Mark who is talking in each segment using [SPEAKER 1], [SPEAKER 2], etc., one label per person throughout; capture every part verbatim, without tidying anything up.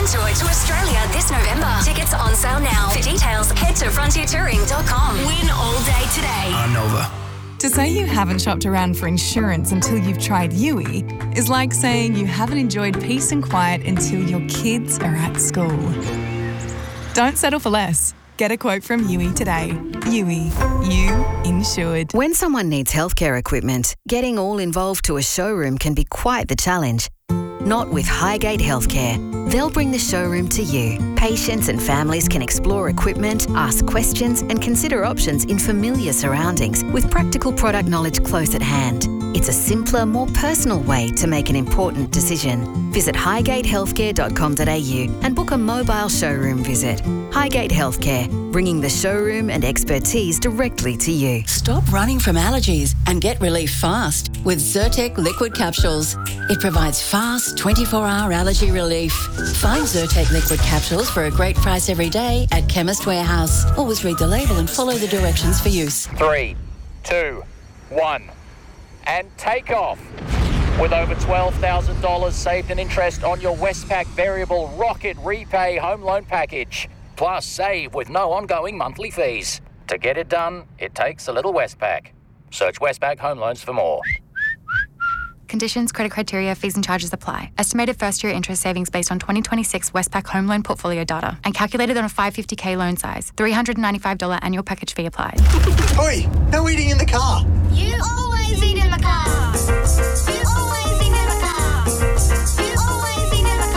[SPEAKER 1] and tour to Australia this November. Tickets on sale now. For details, head to frontier touring dot com. Win all day today.
[SPEAKER 2] Arnova.
[SPEAKER 3] To say you haven't shopped around for insurance until you've tried Yui is like saying you haven't enjoyed peace and quiet until your kids are at school. Don't settle for less. Get a quote from Yui today. Yui, you insured.
[SPEAKER 4] When someone needs healthcare equipment, getting all involved to a showroom can be quite the challenge. Not with Highgate Healthcare. They'll bring the showroom to you. Patients and families can explore equipment, ask questions, and consider options in familiar surroundings with practical product knowledge close at hand. It's a simpler, more personal way to make an important decision. Visit highgate healthcare dot com dot a u and book a mobile showroom visit. Highgate Healthcare, bringing the showroom and expertise directly to you.
[SPEAKER 5] Stop running from allergies and get relief fast with Zyrtec liquid capsules. It provides fast twenty-four hour allergy relief. Find Zyrtec liquid capsules for a great price every day at Chemist Warehouse. Always read the label and follow the directions for use.
[SPEAKER 6] Three, two, one, and take off. With over twelve thousand dollars saved in interest on your Westpac Variable Rocket Repay Home Loan Package. Plus, save with no ongoing monthly fees. To get it done, it takes a little Westpac. Search Westpac Home Loans for more.
[SPEAKER 7] Conditions, credit criteria, fees and charges apply. Estimated first-year interest savings based on twenty twenty-six Westpac Home Loan Portfolio data and calculated on a five hundred fifty thousand loan size. three hundred ninety-five dollars annual package fee applied.
[SPEAKER 2] Oi, no eating in the car.
[SPEAKER 8] You always eat in the car. You always eat in the car. You always eat in the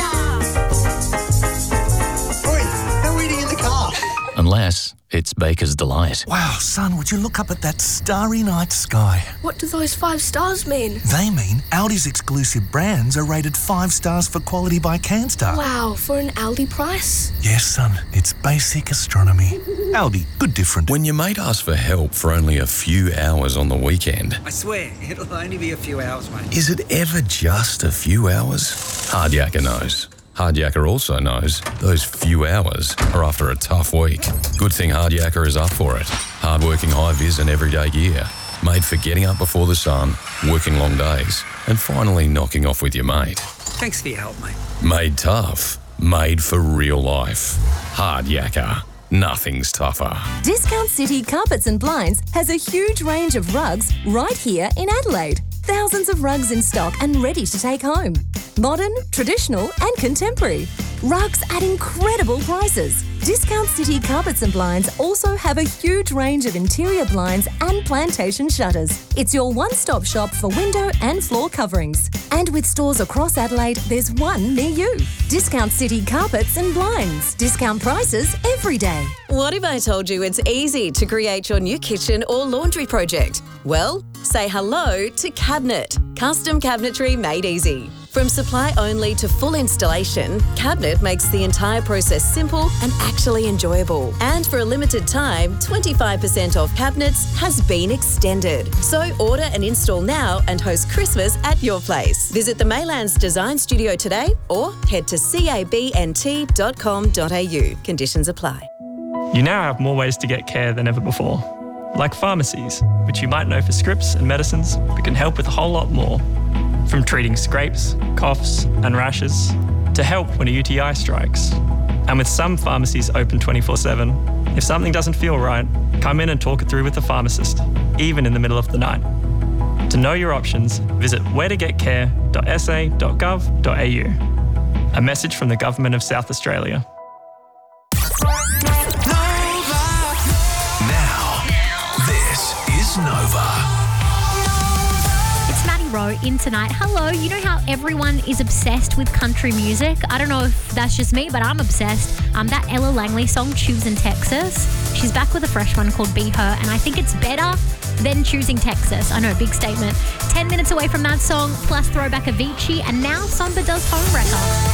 [SPEAKER 8] car.
[SPEAKER 2] Oi, no eating in the car.
[SPEAKER 9] Unless it's Baker's Delight.
[SPEAKER 2] Wow, son, would you look up at that starry night sky?
[SPEAKER 10] What do those five stars mean?
[SPEAKER 2] They mean Audi's exclusive brands are rated five stars for quality by CanStar.
[SPEAKER 10] Wow, for an Aldi price?
[SPEAKER 2] Yes, son, it's basic astronomy. Aldi, good different.
[SPEAKER 11] When your mate asks for help for only a few hours on the weekend...
[SPEAKER 12] I swear, it'll only be a few hours, mate.
[SPEAKER 11] Is it ever just a few hours? Hardyaker knows. Hardyaker also knows those few hours are after a tough week. Good thing Hardyaker is up for it. Hard-working high-vis and everyday gear. Made for getting up before the sun, working long days, and finally knocking off with your mate.
[SPEAKER 12] Thanks for your help, mate.
[SPEAKER 11] Made tough. Made for real life. Hardyaker. Nothing's tougher.
[SPEAKER 13] Discount City Carpets and Blinds has a huge range of rugs right here in Adelaide. Thousands of rugs in stock and ready to take home. Modern, traditional and contemporary. Rugs at incredible prices. Discount City Carpets and Blinds also have a huge range of interior blinds and plantation shutters. It's your one-stop shop for window and floor coverings. And with stores across Adelaide, there's one near you. Discount City Carpets and Blinds. Discount prices every day.
[SPEAKER 14] What if I told you it's easy to create your new kitchen or laundry project? Well, say hello to Cabinet. Custom cabinetry made easy. From supply only to full installation, Cabinet makes the entire process simple and actually enjoyable. And for a limited time, twenty-five percent off cabinets has been extended. So order and install now and host Christmas at your place. Visit the Maylands Design Studio today or head to cabnt dot com dot a u. Conditions apply.
[SPEAKER 15] You now have more ways to get care than ever before. Like pharmacies, which you might know for scripts and medicines, but can help with a whole lot more. From treating scrapes, coughs and rashes, to help when a U T I strikes. And with some pharmacies open twenty-four seven, if something doesn't feel right, come in and talk it through with a pharmacist, even in the middle of the night. To know your options, visit where to get care dot s a dot gov dot a u. A message from the Government of South Australia.
[SPEAKER 2] Nova.
[SPEAKER 16] It's Maddie Rowe in tonight. Hello, you know how everyone is obsessed with country music? I don't know if that's just me, but I'm obsessed. Um, that Ella Langley song, Choosing Texas. She's back with a fresh one called Be Her, and I think it's better than Choosing Texas. I know, big statement. Ten minutes away from that song, plus throwback Avicii, and now Samba does Homewrecker.